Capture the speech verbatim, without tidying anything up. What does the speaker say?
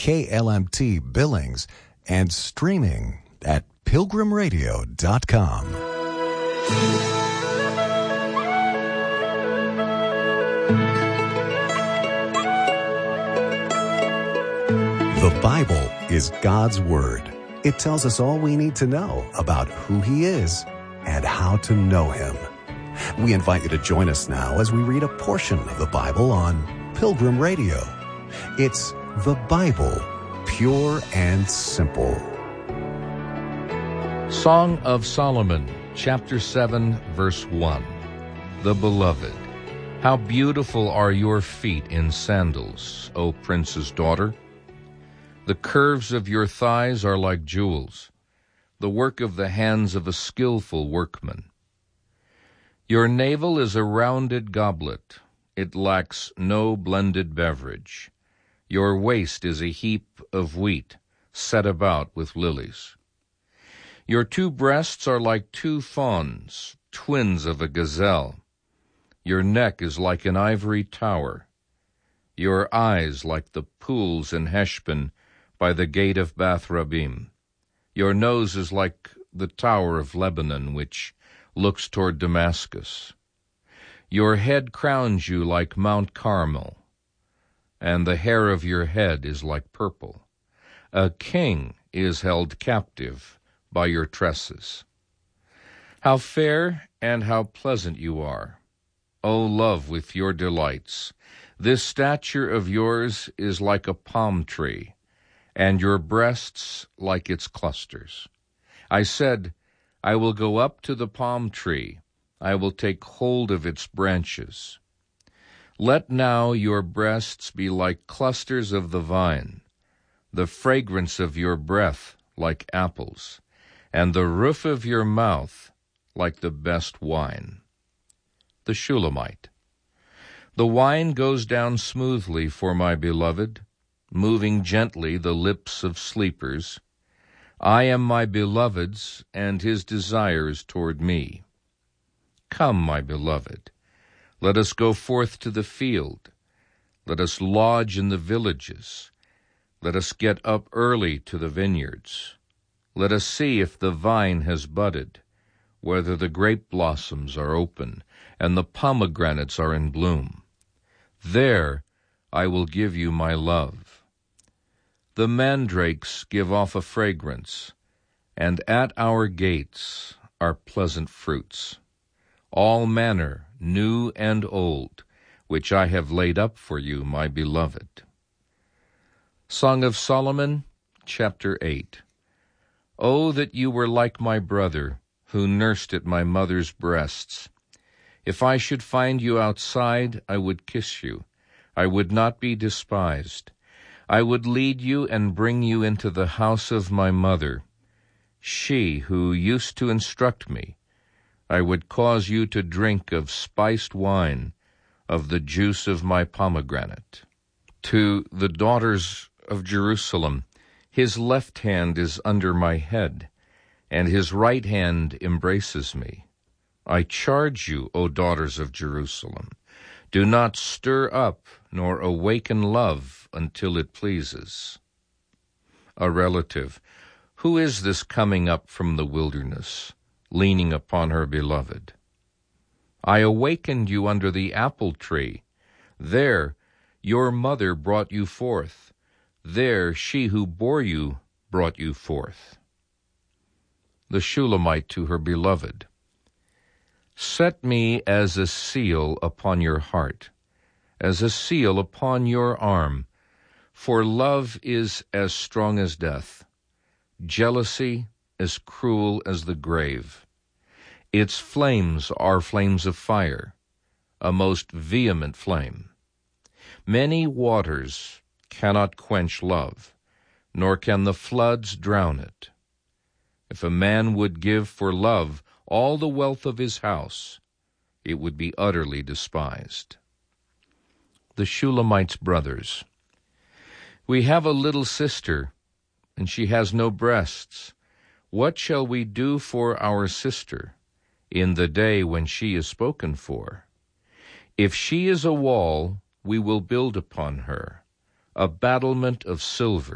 K L M T Billings and streaming at pilgrim radio dot com. The Bible is God's Word. It tells us all we need to know about who He is and how to know Him. We invite you to join us now as we read a portion of the Bible on Pilgrim Radio. It's the Bible, pure and simple. Song of Solomon, chapter seven, verse one. The Beloved. How beautiful are your feet in sandals, O prince's daughter! The curves of your thighs are like jewels, the work of the hands of a skillful workman. Your navel is a rounded goblet. It lacks no blended beverage. Your waist is a heap of wheat, set about with lilies. Your two breasts are like two fawns, twins of a gazelle. Your neck is like an ivory tower. Your eyes like the pools in Heshbon by the gate of Bath-rabbim. Your nose is like the tower of Lebanon, which looks toward Damascus. Your head crowns you like Mount Carmel, and the hair of your head is like purple. A king is held captive by your tresses. How fair and how pleasant you are, O love, with your delights! This stature of yours is like a palm tree, and your breasts like its clusters. I said, I will go up to the palm tree. I will take hold of its branches. Let now your breasts be like clusters of the vine, the fragrance of your breath like apples, and the roof of your mouth like the best wine. The Shulamite. The wine goes down smoothly for my beloved, moving gently the lips of sleepers. I am my beloved's, and his desires toward me. Come, my beloved, let us go forth to the field. Let us lodge in the villages. Let us get up early to the vineyards. Let us see if the vine has budded, whether the grape blossoms are open, and the pomegranates are in bloom. There I will give you my love. The mandrakes give off a fragrance, and at our gates are pleasant fruits, all manner, new and old, which I have laid up for you, my beloved. Song of Solomon, chapter eight. Oh, that you were like my brother, who nursed at my mother's breasts. If I should find you outside, I would kiss you. I would not be despised. I would lead you and bring you into the house of my mother, she who used to instruct me. I would cause you to drink of spiced wine, of the juice of my pomegranate. To the daughters of Jerusalem, his left hand is under my head, and his right hand embraces me. I charge you, O daughters of Jerusalem, do not stir up nor awaken love until it pleases. A relative. Who is this coming up from the wilderness, leaning upon her beloved? I awakened you under the apple tree. There your mother brought you forth. There she who bore you brought you forth. The Shulamite to her beloved. Set me as a seal upon your heart, as a seal upon your arm, for love is as strong as death, jealousy as cruel as the grave. Its flames are flames of fire, a most vehement flame. Many waters cannot quench love, nor can the floods drown it. If a man would give for love all the wealth of his house, it would be utterly despised. The Shulamite's brothers. We have a little sister, and she has no breasts. What shall we do for our sister in the day when she is spoken for? If she is a wall, we will build upon her, a battlement of silver.